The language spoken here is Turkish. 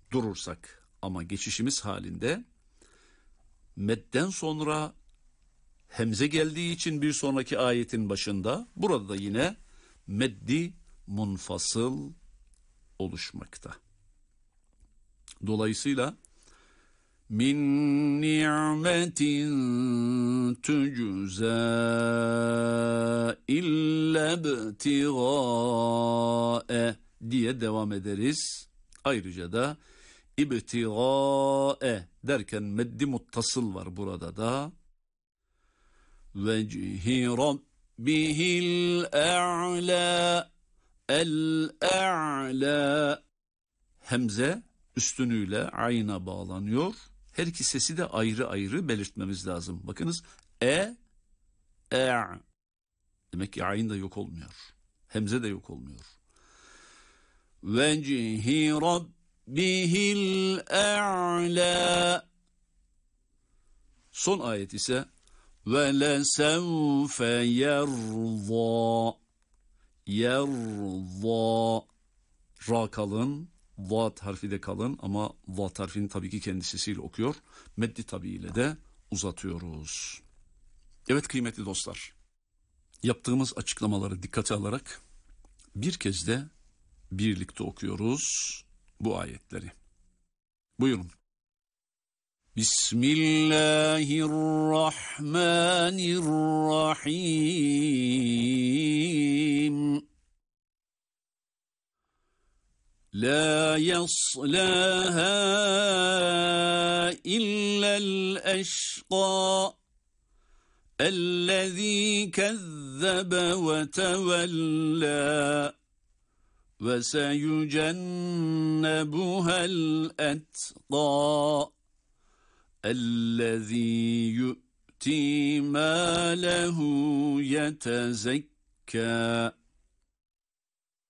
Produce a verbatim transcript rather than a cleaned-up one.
durursak. Ama geçişimiz halinde medden sonra hemze geldiği için bir sonraki ayetin başında burada da yine meddi munfasıl oluşmakta. Dolayısıyla min ni'metin tücza illa btigâe diye devam ederiz. Ayrıca da ibtigâe derken meddi muttasıl var burada da. Vecihi rabbihil a'la el-a'la hemze üstünüyle ayna bağlanıyor. Her iki sesi de ayrı ayrı belirtmemiz lazım. Bakınız e, e. Demek ki ayn da yok olmuyor. Hemze de yok olmuyor. Vecihi rabbihil a'la. Son ayet ise ve lesevfe yerza. Yerza. Ra kalın. Vat harfi de kalın ama vat harfini tabii ki kendi sesiyle okuyor. Meddi tabiiyle de uzatıyoruz. Evet kıymetli dostlar. Yaptığımız açıklamaları dikkate alarak bir kez de birlikte okuyoruz bu ayetleri. Buyurun. Bismillahirrahmanirrahim. La yaslaha illa'l eşqa ellezî kezzebe ve tevellâ ve seyucennebuhel etqâ ellezî yu'tî mâlehu yetezekkâ.